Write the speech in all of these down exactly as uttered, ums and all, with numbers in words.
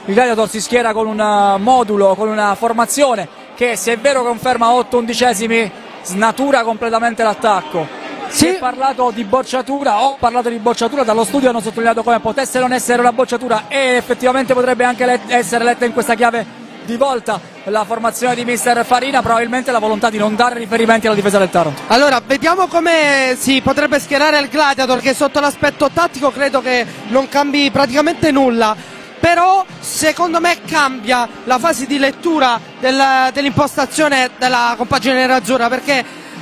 il Gladiator si schiera con un modulo, con una formazione che, se è vero conferma otto undicesimi, snatura completamente l'attacco. Sì. Si è parlato di bocciatura, ho parlato di bocciatura, dallo studio hanno sottolineato come potesse non essere una bocciatura e effettivamente potrebbe anche let- essere letta in questa chiave di volta la formazione di mister Farina, probabilmente la volontà di non dare riferimenti alla difesa del Taranto. Allora, vediamo come si potrebbe schierare il Gladiator, che sotto l'aspetto tattico credo che non cambi praticamente nulla. Però secondo me cambia la fase di lettura del, dell'impostazione della compagine nerazzurra, perché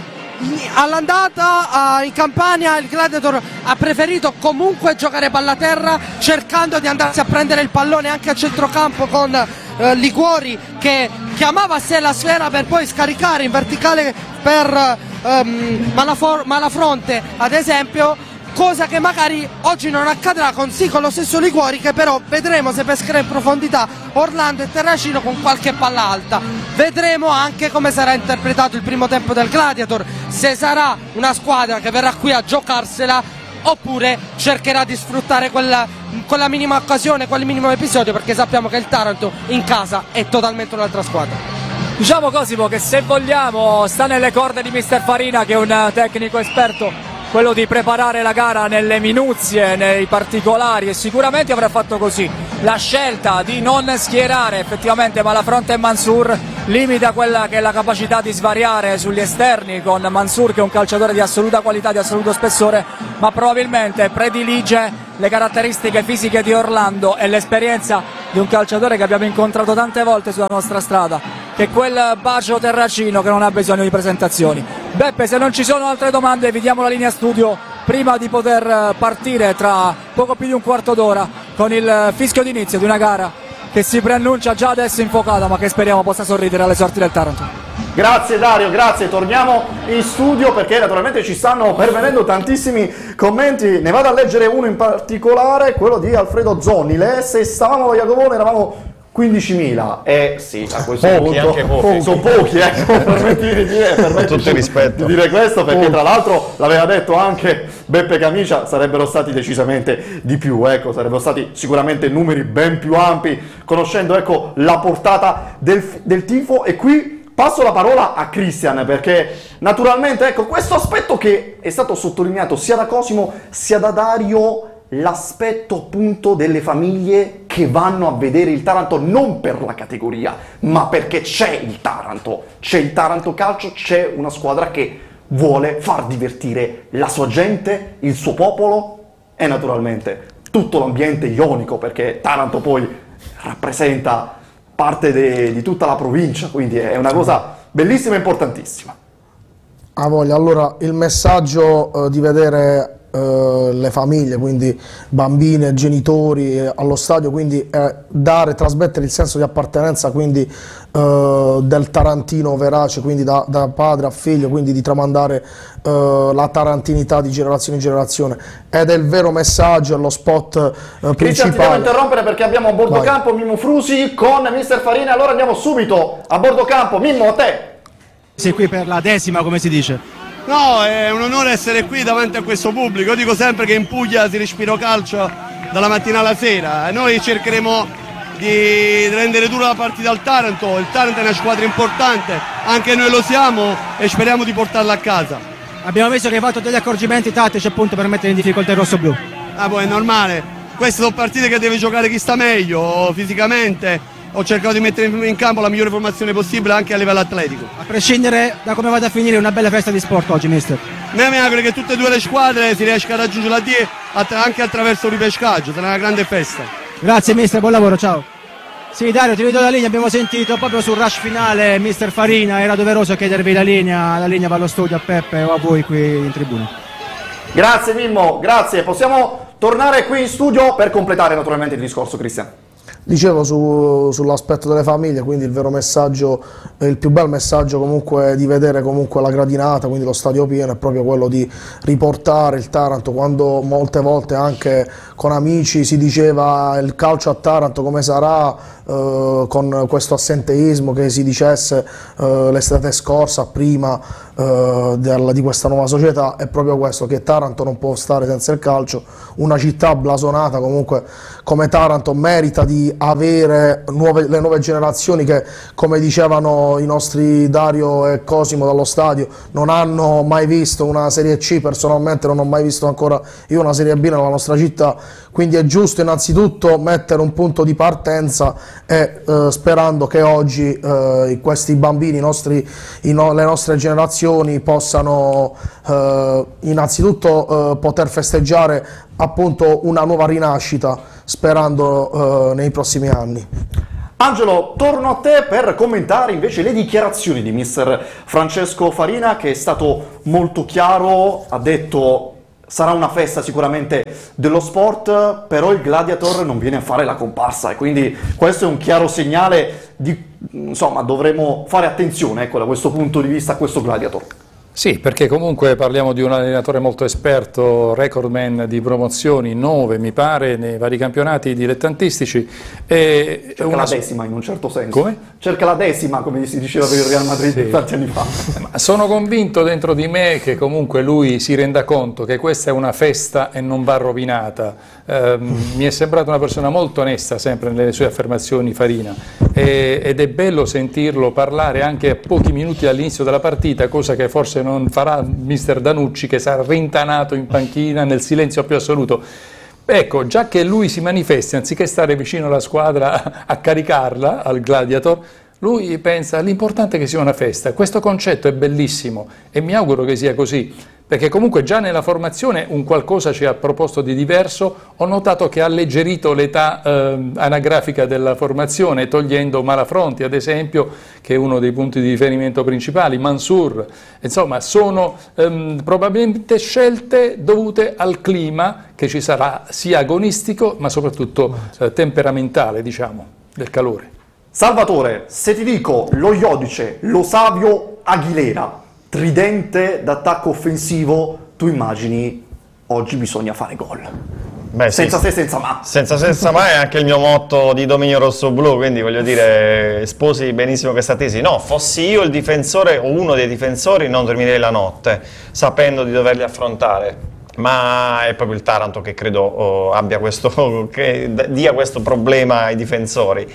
all'andata uh, in Campania il Gladiator ha preferito comunque giocare palla terra, cercando di andarsi a prendere il pallone anche a centrocampo con uh, Liguori, che chiamava a sé la sfera per poi scaricare in verticale per um, Malafor- Malafronte ad esempio, cosa che magari oggi non accadrà con sì con lo stesso Liguori, che però vedremo se pescherà in profondità Orlando e Terracino con qualche palla alta. Vedremo anche come sarà interpretato il primo tempo del Gladiator, se sarà una squadra che verrà qui a giocarsela oppure cercherà di sfruttare quella, quella minima occasione, quel minimo episodio, perché sappiamo che il Taranto in casa è totalmente un'altra squadra. Diciamo Cosimo che, se vogliamo, sta nelle corde di mister Farina, che è un tecnico esperto, quello di preparare la gara nelle minuzie, nei particolari, e sicuramente avrà fatto così. La scelta di non schierare effettivamente Malafronte e Mansour limita quella che è la capacità di svariare sugli esterni, con Mansour che è un calciatore di assoluta qualità, di assoluto spessore, ma probabilmente predilige le caratteristiche fisiche di Orlando e l'esperienza di un calciatore che abbiamo incontrato tante volte sulla nostra strada, che è quel Bacio Terracino che non ha bisogno di presentazioni. Beppe, se non ci sono altre domande vi diamo la linea studio prima di poter partire tra poco più di un quarto d'ora con il fischio d'inizio di una gara che si preannuncia già adesso infuocata, ma che speriamo possa sorridere alle sorti del Taranto. Grazie Dario, grazie, torniamo in studio perché naturalmente ci stanno pervenendo tantissimi commenti. Ne vado a leggere uno in particolare, quello di Alfredo Zonni. Le S stavamo a Jacopone, eravamo quindicimila, e eh, sì, a questo pochi, punto anche pochi. sono pochi, ecco, permettimi di dire, permettimi rispetto. di dire questo, perché tra l'altro l'aveva detto anche Beppe Camicia, sarebbero stati decisamente di più, ecco, sarebbero stati sicuramente numeri ben più ampi, conoscendo ecco la portata del, del tifo. E qui passo la parola a Cristian, perché naturalmente ecco questo aspetto che è stato sottolineato sia da Cosimo sia da Dario, l'aspetto appunto delle famiglie che vanno a vedere il Taranto non per la categoria, ma perché c'è il Taranto, c'è il Taranto Calcio, c'è una squadra che vuole far divertire la sua gente, il suo popolo e naturalmente tutto l'ambiente ionico, perché Taranto poi rappresenta parte de, di tutta la provincia, quindi è una cosa bellissima e importantissima. A voglia. Allora, il messaggio eh, di vedere Uh, le famiglie, quindi bambini e genitori eh, allo stadio, quindi eh, dare, trasmettere il senso di appartenenza, quindi uh, del tarantino verace, quindi da, da padre a figlio, quindi di tramandare uh, la tarantinità di generazione in generazione, ed è il vero messaggio, è lo spot uh, principale. Cristian, ti devo interrompere perché abbiamo a bordo Vai. campo Mimmo Frusi con mister Farina, allora andiamo subito a bordo campo. Mimmo, a te. Sei qui per la decima, come si dice? No, è un onore essere qui davanti a questo pubblico. Io dico sempre che in Puglia si respira calcio dalla mattina alla sera. Noi cercheremo di rendere dura la partita al Taranto. Il Taranto è una squadra importante, anche noi lo siamo, e speriamo di portarla a casa. Abbiamo visto che hai fatto degli accorgimenti tattici appunto per mettere in difficoltà il rossoblu. Ah, poi è normale. Queste sono partite che deve giocare chi sta meglio fisicamente. Ho cercato di mettere in campo la migliore formazione possibile anche a livello atletico. A prescindere da come vada a finire, una bella festa di sport oggi, mister. Io mi auguro che tutte e due le squadre si riesca a raggiungere la D anche attraverso il ripescaggio, sarà una grande festa. Grazie mister, buon lavoro, ciao. Sì Dario, ti vedo la linea, abbiamo sentito proprio sul rush finale mister Farina, era doveroso chiedervi la linea, la linea va allo studio a Peppe o a voi qui in tribuna. Grazie Mimmo, grazie. Possiamo tornare qui in studio per completare naturalmente il discorso, Cristian. Dicevo su, sull'aspetto delle famiglie, quindi il vero messaggio, il più bel messaggio comunque di vedere comunque la gradinata, quindi lo stadio pieno, è proprio quello di riportare il Taranto, quando molte volte anche con amici si diceva il calcio a Taranto come sarà, eh, con questo assenteismo che si dicesse eh, l'estate scorsa, prima eh, della- di questa nuova società è proprio questo, che Taranto non può stare senza il calcio, una città blasonata comunque come Taranto merita di avere nuove, le nuove generazioni che, come dicevano i nostri Dario e Cosimo dallo stadio, non hanno mai visto una Serie C, personalmente non ho mai visto ancora io una Serie B nella nostra città, quindi è giusto innanzitutto mettere un punto di partenza e eh, sperando che oggi eh, questi bambini, i nostri, i no, le nostre generazioni possano eh, innanzitutto eh, poter festeggiare appunto una nuova rinascita, sperando eh, nei prossimi anni. Angelo, torno a te per commentare invece le dichiarazioni di mister Francesco Farina, che è stato molto chiaro, ha detto sarà una festa sicuramente dello sport, però il Gladiator non viene a fare la comparsa e quindi questo è un chiaro segnale di, insomma, dovremo fare attenzione, ecco, da questo punto di vista a questo Gladiator. Sì, perché comunque parliamo di un allenatore molto esperto, recordman di promozioni, nove mi pare, nei vari campionati dilettantistici. E Cerca una... la decima in un certo senso. Come? Cerca la decima, come si diceva per il Real Madrid Sì. tanti anni fa. Ma sono convinto dentro di me che comunque lui si renda conto che questa è una festa e non va rovinata. Eh, mi è sembrata una persona molto onesta sempre nelle sue affermazioni, Farina, e, ed è bello sentirlo parlare anche a pochi minuti all'inizio della partita, cosa che forse non farà mister Danucci, che sarà rintanato in panchina nel silenzio più assoluto. Ecco, già che lui si manifesti, anziché stare vicino alla squadra a caricarla, al Gladiator, lui pensa l'importante è che sia una festa. Questo concetto è bellissimo e mi auguro che sia così, perché comunque già nella formazione un qualcosa ci ha proposto di diverso. Ho notato che ha alleggerito l'età eh, anagrafica della formazione, togliendo Malafronti ad esempio, che è uno dei punti di riferimento principali, Mansur. Insomma, sono ehm, probabilmente scelte dovute al clima che ci sarà, sia agonistico ma soprattutto eh, temperamentale, diciamo, del calore. Salvatore, se ti dico lo Iodice, lo Savio Aguilera, tridente d'attacco offensivo, tu immagini oggi bisogna fare gol. Beh, Senza sì. se, senza ma. Senza se, senza mai è anche il mio motto di dominio rosso-blu, quindi voglio dire, sposi benissimo questa tesi. No, fossi io il difensore o uno dei difensori non dormirei la notte, sapendo di doverli affrontare. Ma è proprio il Taranto che credo oh, abbia questo, che dia questo problema ai difensori.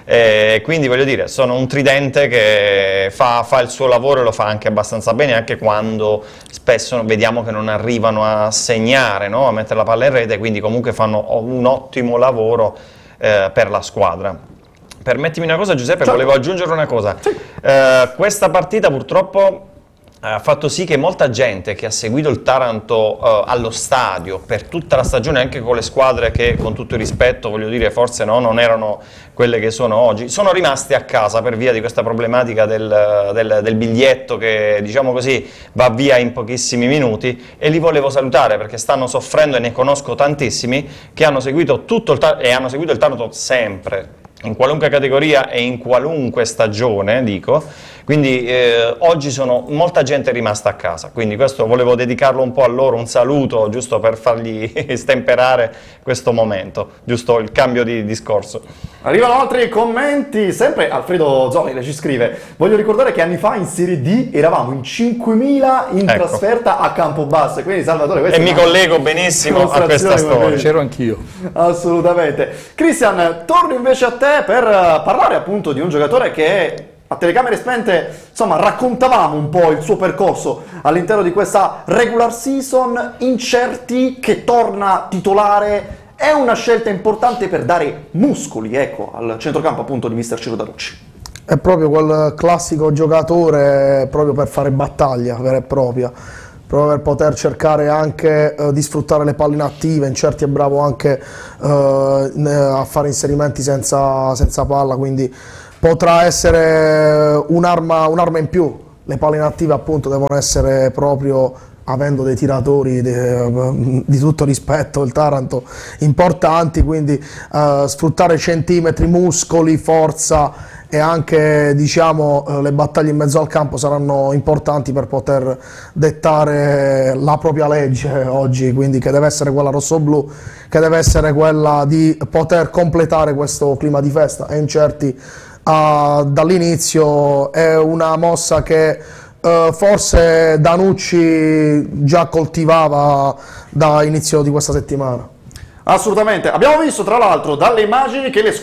E quindi voglio dire, sono un tridente che fa, fa il suo lavoro e lo fa anche abbastanza bene, anche quando spesso vediamo che non arrivano a segnare, no? A mettere la palla in rete, quindi comunque fanno un ottimo lavoro eh, per la squadra. Permettimi una cosa, Giuseppe, Certo. volevo aggiungere una cosa. Sì. Eh, questa partita purtroppo ha fatto sì che molta gente che ha seguito il Taranto uh, allo stadio per tutta la stagione, anche con le squadre che, con tutto il rispetto, voglio dire, forse no, non erano quelle che sono oggi, sono rimasti a casa per via di questa problematica del, del, del biglietto che, diciamo così, va via in pochissimi minuti, e li volevo salutare perché stanno soffrendo, e ne conosco tantissimi che hanno seguito tutto il Taranto e hanno seguito il Taranto sempre, in qualunque categoria e in qualunque stagione, dico. Quindi eh, oggi sono molta gente rimasta a casa, quindi questo volevo dedicarlo un po' a loro, un saluto giusto per fargli stemperare questo momento, giusto il cambio di discorso. Arrivano altri commenti, sempre Alfredo Zonile ci scrive: voglio ricordare che anni fa in Serie D eravamo in cinquemila in Ecco. trasferta a Campobasso, quindi Salvatore, questa E è mi una collego benissimo a questa dimostrazione, storia. C'ero anch'io. Assolutamente. Cristian, torno invece a te per eh, parlare appunto di un giocatore che a telecamere spente, insomma, raccontavamo un po' il suo percorso all'interno di questa regular season, incerti, che torna titolare. È una scelta importante per dare muscoli, ecco, al centrocampo appunto di mister Ciro Danucci. È proprio quel classico giocatore proprio per fare battaglia vera e propria, proprio per poter cercare anche eh, di sfruttare le palle inattive. Incerti è bravo anche eh, a fare inserimenti senza, senza palla, quindi potrà essere un'arma un'arma in più. Le palle inattive appunto devono essere proprio, avendo dei tiratori di, di tutto rispetto, il Taranto, importanti, quindi eh, sfruttare centimetri, muscoli, forza e anche, diciamo, eh, le battaglie in mezzo al campo saranno importanti per poter dettare la propria legge oggi, quindi che deve essere quella rossoblù, che deve essere quella di poter completare questo clima di festa. E Incerti Uh, dall'inizio è una mossa che eh, forse Danucci già coltivava da inizio di questa settimana. Assolutamente. Abbiamo visto tra l'altro dalle immagini che le